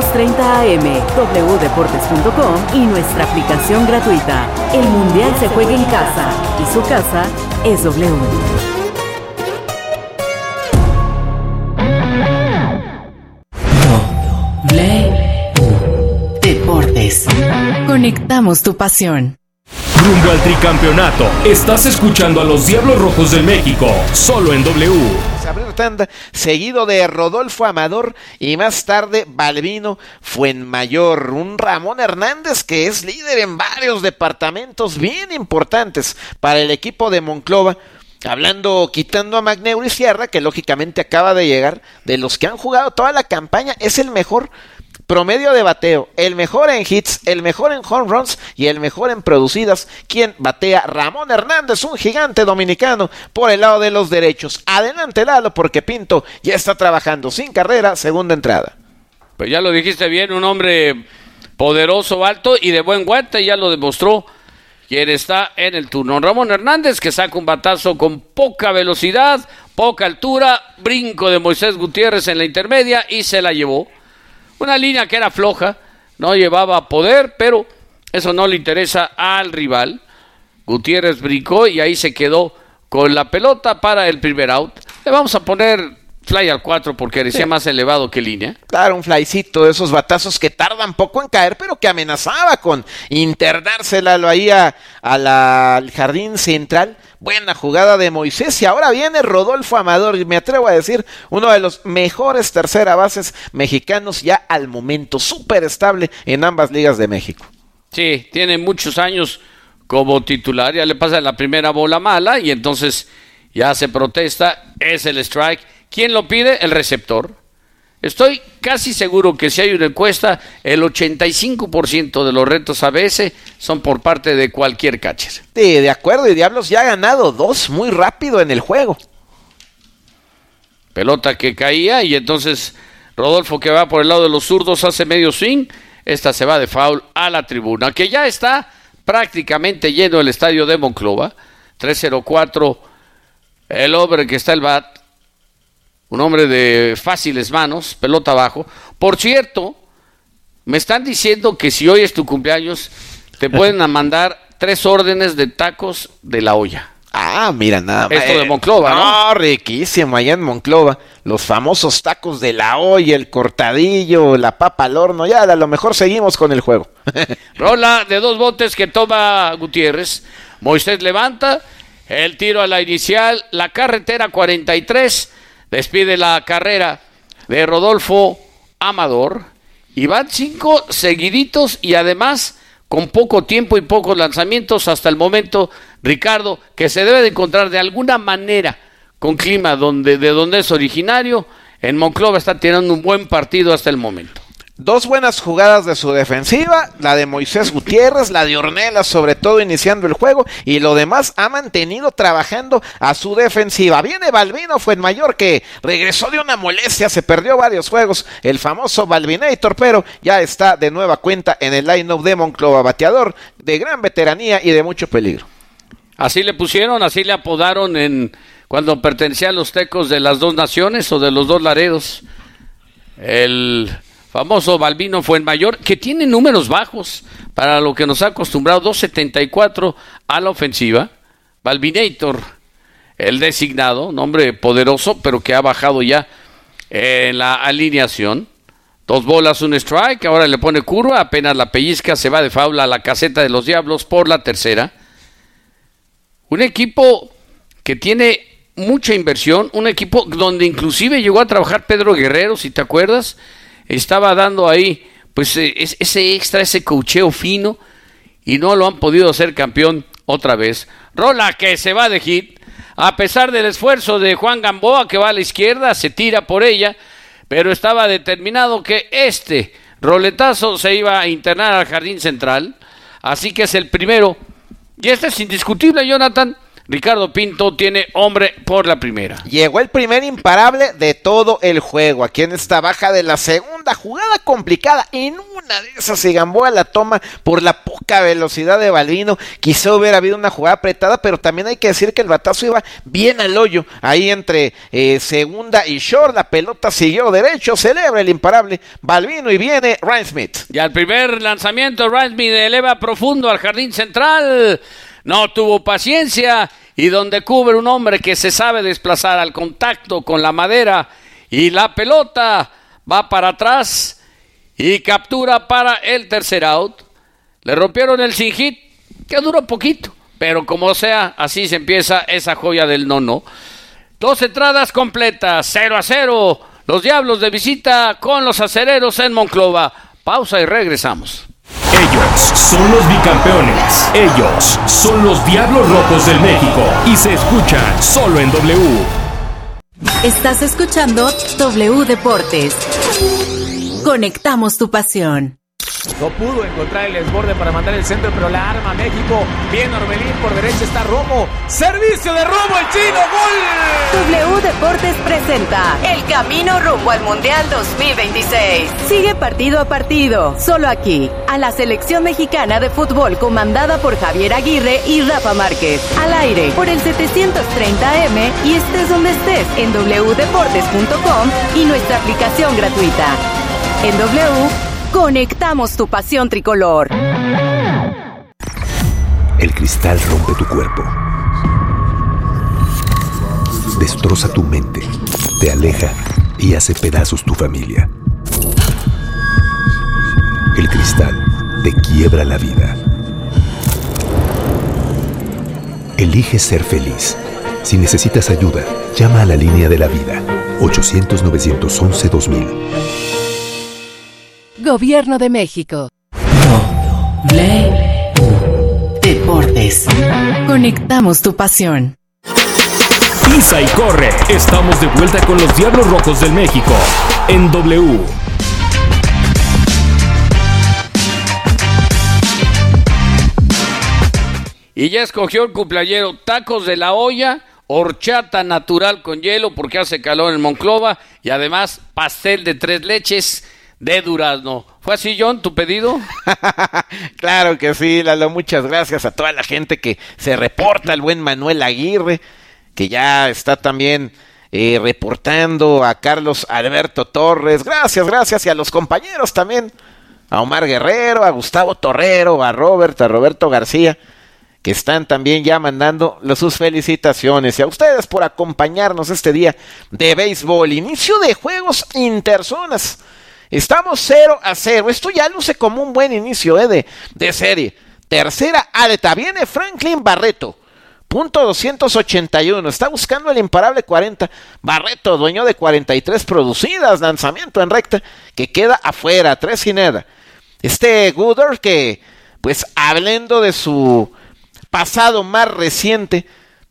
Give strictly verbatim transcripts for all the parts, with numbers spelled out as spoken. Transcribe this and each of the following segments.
quinientos treinta A M, w deportes punto com y nuestra aplicación gratuita. El Mundial se juega en casa y su casa es W. W Deportes. Conectamos tu pasión. Rumbo al tricampeonato. Estás escuchando a los Diablos Rojos del México, solo en W. Abrir tanda, seguido de Rodolfo Amador y más tarde Balbino Fuenmayor. Un Ramón Hernández que es líder en varios departamentos bien importantes para el equipo de Monclova. Hablando, quitando a Magneuro y Sierra, que lógicamente acaba de llegar, de los que han jugado toda la campaña, es el mejor promedio de bateo, el mejor en hits, el mejor en home runs y el mejor en producidas. Quien batea, Ramón Hernández, un gigante dominicano por el lado de los derechos. Adelante, Lalo, porque Pinto ya está trabajando sin carrera, segunda entrada. Pues ya lo dijiste bien, un hombre poderoso, alto y de buen guante, ya lo demostró quien está en el turno. Ramón Hernández, que saca un batazo con poca velocidad, poca altura, brinco de Moisés Gutiérrez en la intermedia y se la llevó. Una línea que era floja, no llevaba poder, pero eso no le interesa al rival. Gutiérrez brincó y ahí se quedó con la pelota para el primer out. Le vamos a poner fly al cuatro porque decía sí, más elevado que línea. Claro, un flycito de esos batazos que tardan poco en caer, pero que amenazaba con internársela ahí a, a la, al jardín central. Buena jugada de Moisés y ahora viene Rodolfo Amador y me atrevo a decir uno de los mejores tercera bases mexicanos ya al momento, súper estable en ambas ligas de México. Sí, tiene muchos años como titular, ya le pasa la primera bola mala y entonces ya se protesta, es el strike. ¿Quién lo pide? El receptor. Estoy casi seguro que si hay una encuesta, el ochenta y cinco por ciento de los retos A B S son por parte de cualquier catcher. Sí, de acuerdo, y Diablos ya ha ganado dos muy rápido en el juego. Pelota que caía y entonces Rodolfo, que va por el lado de los zurdos, hace medio swing. Esta se va de foul a la tribuna, que ya está prácticamente lleno el estadio de Monclova. tres cero cuatro, el hombre que está el bat. Un hombre de fáciles manos, pelota abajo. Por cierto, me están diciendo que si hoy es tu cumpleaños, te pueden mandar tres órdenes de tacos de la olla. Ah, mira, nada más. Esto de Monclova, ¿no? No, riquísimo, allá en Monclova. Los famosos tacos de la olla, el cortadillo, la papa al horno. Ya, a lo mejor seguimos con el juego. Rola de dos botes que toma Gutiérrez. Moisés levanta, el tiro a la inicial, la carretera cuarenta y tres. Despide la carrera de Rodolfo Amador y van cinco seguiditos y además con poco tiempo y pocos lanzamientos hasta el momento, Ricardo, que se debe de encontrar de alguna manera con clima donde, de donde es originario. En Monclova está teniendo un buen partido hasta el momento. Dos buenas jugadas de su defensiva, la de Moisés Gutiérrez, la de Ornelas, sobre todo iniciando el juego, y lo demás ha mantenido trabajando a su defensiva. Viene Balbino Fuenmayor, que regresó de una molestia, se perdió varios juegos, el famoso Balbinator, pero ya está de nueva cuenta en el line-up de Monclova, bateador de gran veteranía y de mucho peligro. Así le pusieron, así le apodaron en cuando pertenecía a los Tecos de las dos naciones o de los dos Laredos. El famoso Balbino Fuenmayor, que tiene números bajos para lo que nos ha acostumbrado, dos setenta y cuatro a la ofensiva. Balbinator, el designado, nombre poderoso, pero que ha bajado ya en la alineación. Dos bolas, un strike, ahora le pone curva, apenas la pellizca, se va de foul a la caseta de los Diablos por la tercera. Un equipo que tiene mucha inversión, un equipo donde inclusive llegó a trabajar Pedro Guerrero, si te acuerdas. Estaba dando ahí pues ese extra, ese coacheo fino y no lo han podido hacer campeón otra vez. Rola que se va de hit, a pesar del esfuerzo de Juan Gamboa, que va a la izquierda, se tira por ella, pero estaba determinado que este roletazo se iba a internar al jardín central, así que es el primero, y este es indiscutible, Jonathan, Ricardo Pinto tiene hombre por la primera. Llegó el primer imparable de todo el juego. Aquí en esta baja de la segunda, jugada complicada. En una de esas, y Gamboa la toma por la poca velocidad de Balbino. Quizá hubiera habido una jugada apretada, pero también hay que decir que el batazo iba bien al hoyo. Ahí entre eh, segunda y short, la pelota siguió derecho. Celebra el imparable Balbino y viene Ryan Smith. Y al primer lanzamiento, Ryan Smith eleva profundo al jardín central. No tuvo paciencia. Y donde cubre un hombre que se sabe desplazar al contacto con la madera y la pelota va para atrás y captura para el tercer out. Le rompieron el sin hit, que duró poquito, pero como sea, así se empieza esa joya del nono. Dos entradas completas, cero a cero. Los Diablos de visita con los Acereros en Monclova. Pausa y regresamos. Ellos son los bicampeones. Ellos son los Diablos Rojos del México. Y se escuchan solo en W. Estás escuchando W Deportes. Conectamos tu pasión. No pudo encontrar el desborde para mandar el centro, pero la arma México. Bien Orbelín, por derecha está Romo. Servicio de Romo, el chino, gol. W Deportes presenta el camino rumbo al Mundial dos mil veintiséis. Sigue partido a partido, solo aquí, a la selección mexicana de fútbol comandada por Javier Aguirre y Rafa Márquez. Al aire, por el setecientos treinta A M y estés donde estés en doble u deportes punto com y nuestra aplicación gratuita. En W, conectamos tu pasión tricolor. El cristal rompe tu cuerpo, destroza tu mente, te aleja y hace pedazos tu familia. El cristal te quiebra la vida. Elige ser feliz. Si necesitas ayuda, llama a la línea de la vida, ochocientos, novecientos once, dos mil. Gobierno de México. W Deportes. Conectamos tu pasión. Pisa y corre. Estamos de vuelta con los Diablos Rojos del México en W. Y ya escogió el cumpleañero: tacos de la olla, horchata natural con hielo porque hace calor en Monclova y además pastel de tres leches de durazno. ¿Fue así, John, tu pedido? Claro que sí, Lalo. Muchas gracias a toda la gente que se reporta, el buen Manuel Aguirre, que ya está también eh, reportando, a Carlos Alberto Torres. Gracias, gracias. Y a los compañeros también, a Omar Guerrero, a Gustavo Torrero, a Robert, a Roberto García, que están también ya mandando sus felicitaciones. Y a ustedes por acompañarnos este día de béisbol. Inicio de juegos interzonas. Estamos cero a cero. Esto ya luce como un buen inicio eh, de, de serie. Tercera alta. Viene Franklin Barreto. Punto doscientos ochenta y uno. Está buscando el imparable cuarenta. Barreto, dueño de cuarenta y tres producidas. Lanzamiento en recta que queda afuera. Tres sin nada. Este Gooder que, pues hablando de su pasado más reciente,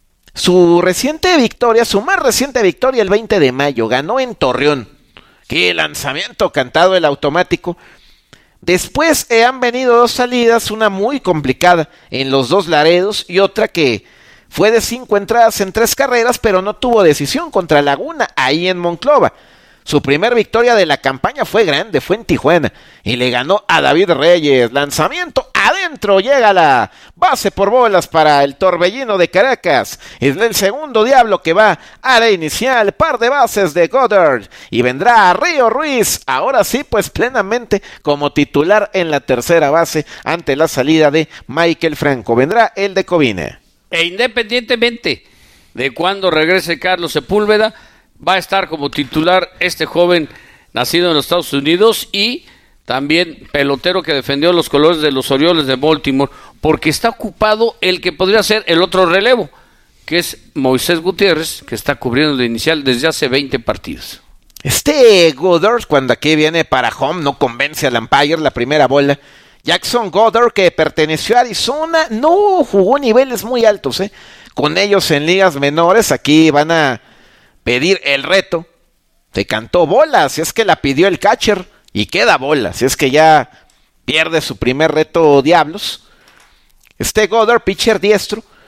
su reciente victoria, su más reciente victoria el veinte de mayo. Ganó en Torreón. Qué lanzamiento cantado el automático. Después eh, han venido dos salidas, una muy complicada en los dos Laredos y otra que fue de cinco entradas en tres carreras, pero no tuvo decisión contra Laguna, ahí en Monclova. Su primer victoria de la campaña fue grande, fue en Tijuana, y le ganó a David Reyes. Lanzamiento adentro, llega la base por bolas para el Torbellino de Caracas. Es el segundo Diablo que va a la inicial, par de bases de Goddard, y vendrá a Río Ruiz, ahora sí pues plenamente como titular en la tercera base ante la salida de Michael Franco. Vendrá el de Covina. E independientemente de cuando regrese Carlos Sepúlveda, va a estar como titular este joven nacido en los Estados Unidos y también pelotero que defendió los colores de los Orioles de Baltimore, porque está ocupado el que podría ser el otro relevo, que es Moisés Gutiérrez, que está cubriendo de inicial desde hace veinte partidos. Este Goddard, cuando aquí viene para home, no convence al umpire, la primera bola. Jackson Goddard, que perteneció a Arizona, no jugó niveles muy altos, ¿eh? Con ellos en ligas menores, aquí van a pedir el reto. Te cantó bola, si es que la pidió el catcher, y queda bola, si es que ya pierde su primer reto Diablos. Este Goddard, pitcher diestro,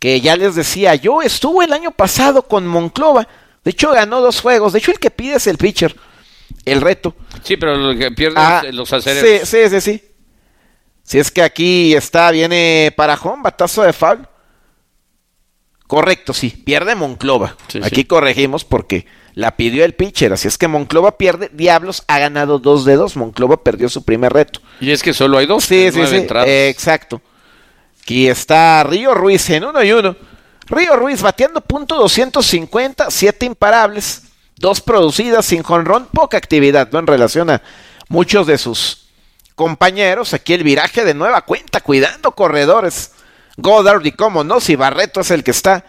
que ya les decía, yo estuve el año pasado con Monclova, de hecho ganó dos juegos, de hecho el que pide es el pitcher, el reto. Sí, pero lo que pierde ah, es los acereros. Sí, sí, sí, sí. Si es que aquí está, viene para home, batazo de foul. Correcto, sí, pierde Monclova. Sí, aquí sí. Corregimos porque la pidió el pitcher, así es que Monclova pierde, Diablos ha ganado dos de dos, Monclova perdió su primer reto. Y es que solo hay dos. Sí, sí, sí, eh, exacto. Aquí está Río Ruiz en uno y uno. Río Ruiz bateando punto doscientos cincuenta, siete imparables, dos producidas sin jonrón, poca actividad, ¿no? En relación a muchos de sus compañeros. Aquí el viraje de nueva cuenta, cuidando corredores. Goddard y cómo no, si Barreto es el que está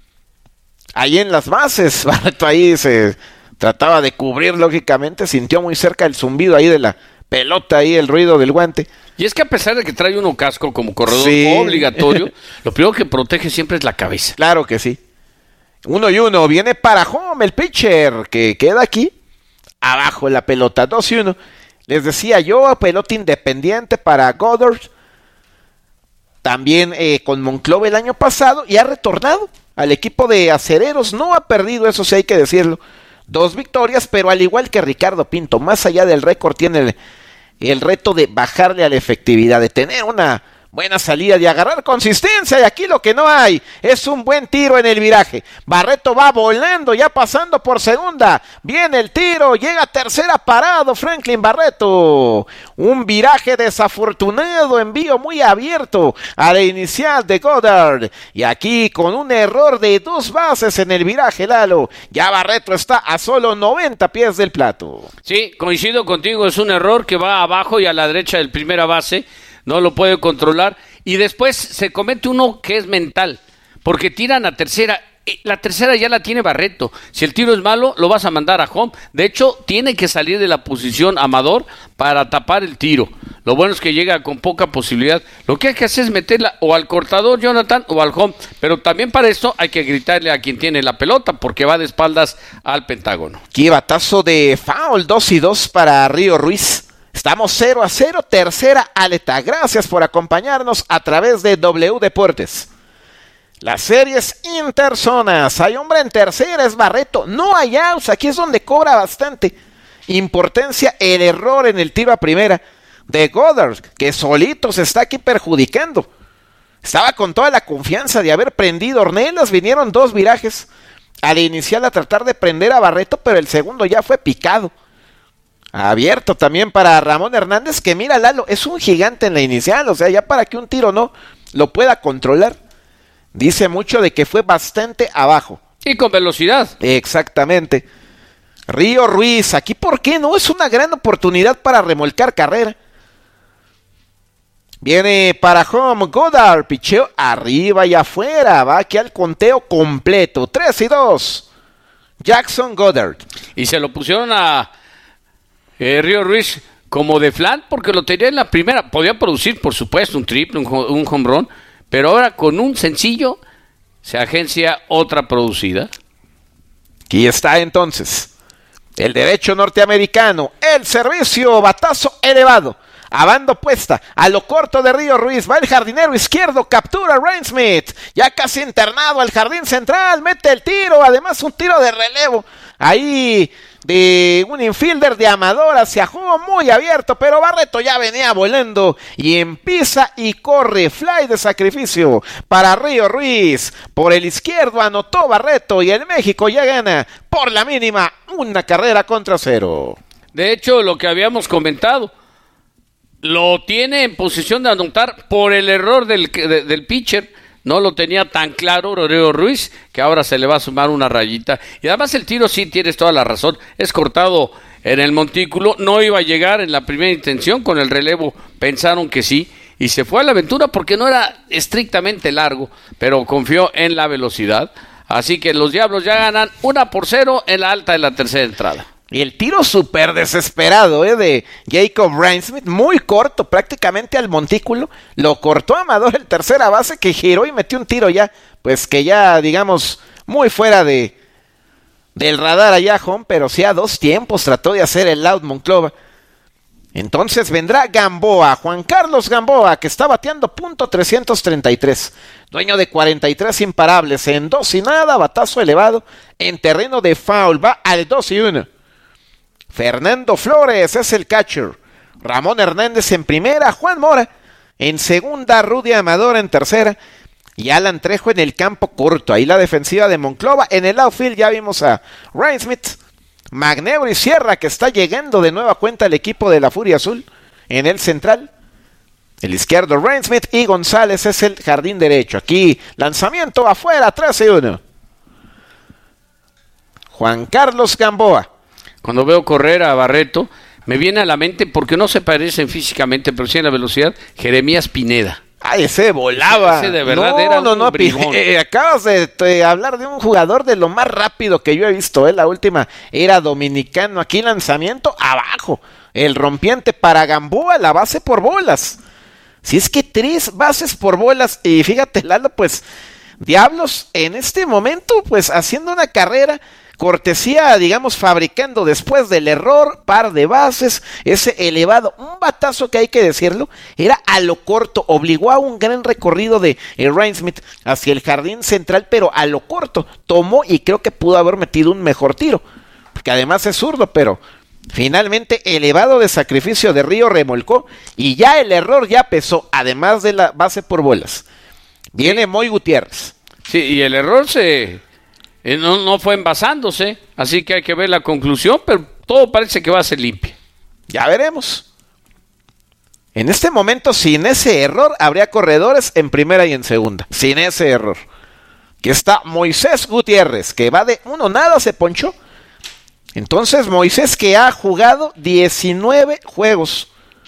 ahí en las bases. Barreto ahí se trataba de cubrir, lógicamente, sintió muy cerca el zumbido ahí de la pelota, ahí el ruido del guante. Y es que a pesar de que trae uno casco como corredor sí. obligatorio, lo primero que protege siempre es la cabeza. Claro que sí. Uno y uno, viene para home el pitcher, que queda aquí, abajo la pelota, dos y uno. Les decía yo, pelota independiente para Goddard, también eh, con Monclova el año pasado, y ha retornado al equipo de acereros, no ha perdido, eso sí hay que decirlo, dos victorias, pero al igual que Ricardo Pinto, más allá del récord, tiene el, el reto de bajarle a la efectividad, de tener una buena salida, de agarrar consistencia, y aquí lo que no hay es un buen tiro en el viraje. Barreto va volando, ya pasando por segunda, viene el tiro, llega a tercera parado Franklin Barreto, un viraje desafortunado, envío muy abierto a la inicial de Goddard, y aquí con un error de dos bases en el viraje, Lalo, ya Barreto está a solo noventa pies del plato. Sí, coincido contigo, es un error que va abajo y a la derecha del primera base, no lo puede controlar, y después se comete uno que es mental, porque tiran a tercera, la tercera ya la tiene Barreto, si el tiro es malo, lo vas a mandar a home, de hecho, tiene que salir de la posición Amador para tapar el tiro, lo bueno es que llega con poca posibilidad, lo que hay que hacer es meterla o al cortador Jonathan o al home, pero también para esto hay que gritarle a quien tiene la pelota, porque va de espaldas al Pentágono. Aquí batazo de foul, dos y dos para Río Ruiz. Estamos cero a cero, tercera aleta. Gracias por acompañarnos a través de W Deportes. Las series interzonas. Hay hombre en tercera, es Barreto. No hay outs, aquí es donde cobra bastante importancia el error en el tiro a primera de Goddard, que solito se está aquí perjudicando. Estaba con toda la confianza de haber prendido hornelas, vinieron dos virajes al inicial a tratar de prender a Barreto, pero el segundo ya fue picado. Abierto también para Ramón Hernández, que mira, Lalo, es un gigante en la inicial, o sea, ya para que un tiro no lo pueda controlar. Dice mucho de que fue bastante abajo. Y con velocidad. Exactamente. Río Ruiz, aquí ¿por qué no? Es una gran oportunidad para remolcar carrera. Viene para home, Goddard, picheo arriba y afuera, va aquí al conteo completo, tres y dos. Jackson Goddard. Y se lo pusieron a Eh, Río Ruiz como de flan, porque lo tenía en la primera, podía producir por supuesto un triple, un, un home run, pero ahora con un sencillo se agencia otra producida. Aquí está entonces el derecho norteamericano, el servicio, batazo elevado, a banda opuesta, a lo corto de Río Ruiz, va el jardinero izquierdo, captura a Ryan Smith, ya casi internado al jardín central, mete el tiro, además un tiro de relevo, ahí de un infielder de Amador hacia juego muy abierto, pero Barreto ya venía volando y empieza y corre, fly de sacrificio para Río Ruiz, por el izquierdo anotó Barreto y el México ya gana por la mínima una carrera contra cero. De hecho, lo que habíamos comentado, lo tiene en posición de anotar por el error del, de, del pitcher. No lo tenía tan claro Río Ruiz, que ahora se le va a sumar una rayita. Y además el tiro, sí, tienes toda la razón, es cortado en el montículo, no iba a llegar en la primera intención, con el relevo pensaron que sí, y se fue a la aventura porque no era estrictamente largo, pero confió en la velocidad. Así que los Diablos ya ganan una por cero en la alta de la tercera entrada. Y el tiro súper desesperado ¿eh? de Jacob Ryan-Smith, muy corto, prácticamente al montículo. Lo cortó Amador, el tercera base, que giró y metió un tiro ya, pues que ya, digamos, muy fuera de del radar allá, home, pero sí a dos tiempos trató de hacer el out Monclova. Entonces vendrá Gamboa, Juan Carlos Gamboa, que está bateando punto trescientos treinta y tres, dueño de cuarenta y tres imparables, en dos y nada, batazo elevado, en terreno de foul, va al dos y uno. Fernando Flores es el catcher, Ramón Hernández en primera, Juan Mora en segunda, Rudy Amador en tercera, y Alan Trejo en el campo corto. Ahí la defensiva de Monclova. En el outfield ya vimos a Ryan Smith, Magneo y Sierra, que está llegando de nueva cuenta el equipo de la Furia Azul. En el central, el izquierdo Ryan Smith, y González es el jardín derecho. Aquí lanzamiento afuera, tres y uno. Juan Carlos Gamboa. Cuando veo correr a Barreto, me viene a la mente, porque no se parecen físicamente, pero sí en la velocidad, Jeremías Pineda. Ah, ese volaba. Ese, ese de verdad no, era no, un no, bribón. eh, acabas de, de hablar de un jugador de lo más rápido que yo he visto. Eh. La última era dominicano. Aquí lanzamiento abajo. El rompiente para Gamboa, la base por bolas. Si es que tres bases por bolas. Y fíjate, Lalo, pues, Diablos en este momento, pues, haciendo una carrera. Cortesía, digamos, fabricando después del error, par de bases, ese elevado, un batazo que hay que decirlo, era a lo corto, obligó a un gran recorrido de eh, Ryan Smith hacia el jardín central, pero a lo corto, tomó y creo que pudo haber metido un mejor tiro, porque además es zurdo, pero finalmente elevado de sacrificio de Río remolcó, y ya el error ya pesó, además de la base por bolas. Viene Moy Gutiérrez. Sí, y el error se... No, no fue envasándose, así que hay que ver la conclusión, pero todo parece que va a ser limpio. Ya veremos. En este momento, sin ese error, habría corredores en primera y en segunda. Sin ese error. Que está Moisés Gutiérrez, que va de uno nada, se ponchó. Entonces, Moisés, que ha jugado diecinueve juegos.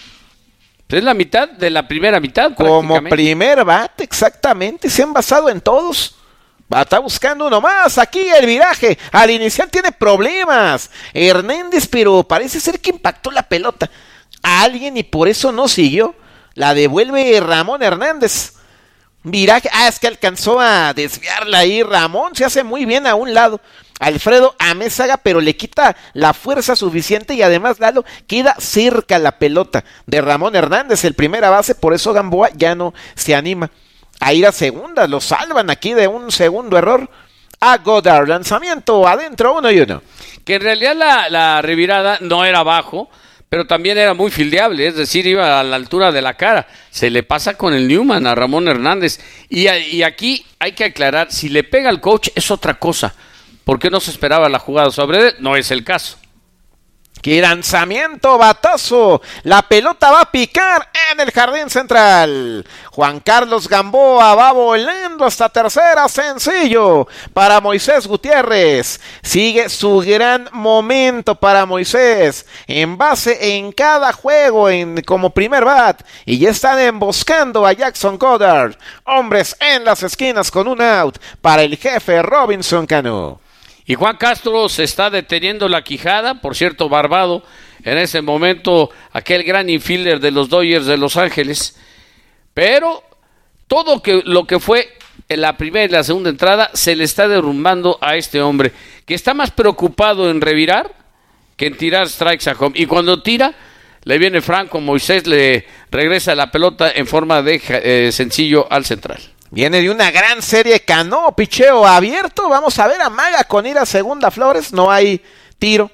Es la mitad de la primera mitad. Como primer bate, exactamente. Se han basado en todos. Está buscando uno más. Aquí el viraje. Al inicial tiene problemas Hernández, pero parece ser que impactó la pelota a alguien y por eso no siguió. La devuelve Ramón Hernández. Viraje. Ah, es que alcanzó a desviarla ahí. Ramón se hace muy bien a un lado. Alfredo Amézaga, pero le quita la fuerza suficiente y además Lalo queda cerca la pelota de Ramón Hernández, el primera base. Por eso Gamboa ya no se anima a ir a segunda, lo salvan aquí de un segundo error a Goddard, lanzamiento adentro, uno y uno. Que en realidad la, la revirada no era abajo, pero también era muy fildeable, es decir, iba a la altura de la cara. Se le pasa con el Newman a Ramón Hernández. Y, y aquí hay que aclarar, si le pega al coach es otra cosa, porque no se esperaba la jugada sobre él, no es el caso. ¡Qué lanzamiento, batazo! La pelota va a picar en el jardín central. Juan Carlos Gamboa va volando hasta tercera, sencillo para Moisés Gutiérrez. Sigue su gran momento para Moisés. En base en cada juego en, como primer bat. Y ya están emboscando a Jackson Goddard. Hombres en las esquinas con un out para el jefe Robinson Cano. Y Juan Castro se está deteniendo la quijada, por cierto, barbado en ese momento, aquel gran infielder de los Dodgers de Los Ángeles. Pero todo que, lo que fue en la primera y la segunda entrada se le está derrumbando a este hombre, que está más preocupado en revirar que en tirar strikes a home. Y cuando tira, le viene Franco Moisés, le regresa la pelota en forma de eh, sencillo al central. Viene de una gran serie Cano, picheo abierto. Vamos a ver a Maga con ir a segunda, Flores. No hay tiro.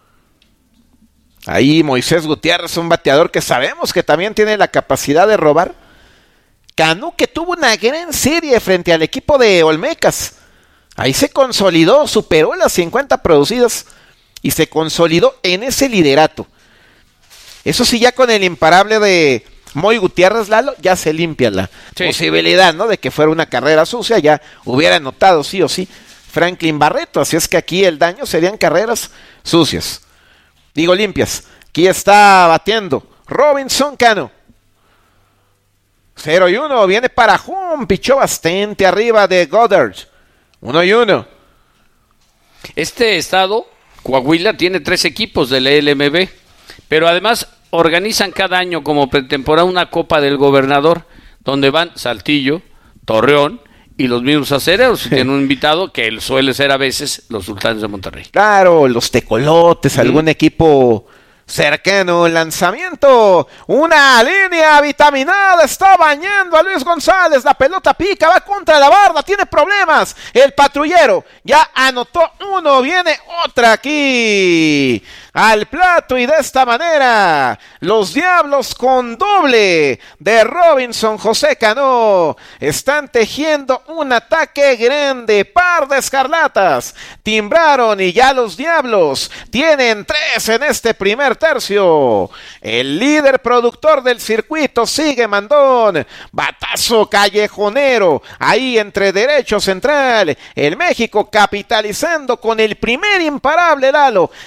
Ahí Moisés Gutiérrez, un bateador que sabemos que también tiene la capacidad de robar. Cano, que tuvo una gran serie frente al equipo de Olmecas. Ahí se consolidó, superó las cincuenta producidas y se consolidó en ese liderato. Eso sí, ya con el imparable de Moy Gutiérrez, Lalo, ya se limpia la sí. posibilidad, ¿no? De que fuera una carrera sucia, ya hubiera anotado sí o sí Franklin Barreto, así es que aquí el daño serían carreras sucias. Digo limpias. Aquí está batiendo Robinson Cano. cero y uno, viene para Hum, pichó bastante arriba de Goddard. uno y uno. Este estado, Coahuila, tiene tres equipos del L M B, pero además organizan cada año como pretemporada una Copa del Gobernador, donde van Saltillo, Torreón y los mismos acereros. Tienen un invitado que suele ser a veces los Sultanes de Monterrey. Claro, los Tecolotes, algún mm. equipo cercano lanzamiento, una línea vitaminada, está bañando a Luis González, la pelota pica, va contra la barda, tiene problemas, el patrullero ya anotó uno, viene otra aquí al plato y de esta manera los Diablos con doble de Robinson José Cano están tejiendo un ataque grande, par de escarlatas timbraron y ya los Diablos tienen tres en este primer tercio. El líder productor del circuito sigue mandón, batazo callejonero ahí entre derecho central, el México capitalizando con el primer imparable, Lalo,